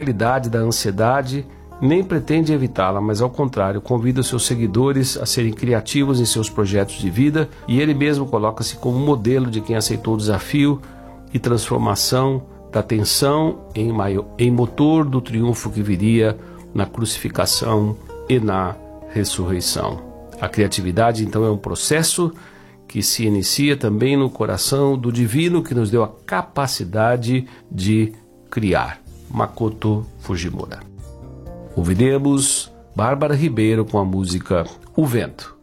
fragilidade da ansiedade, nem pretende evitá-la, mas ao contrário, convida seus seguidores a serem criativos em seus projetos de vida, e ele mesmo coloca-se como modelo de quem aceitou o desafio e transformação da tensão em motor do triunfo que viria na crucificação e na ressurreição. A criatividade, então, é um processo que se inicia também no coração do divino que nos deu a capacidade de criar. Makoto Fujimura. Ouviremos Bárbara Ribeiro com a música O Vento.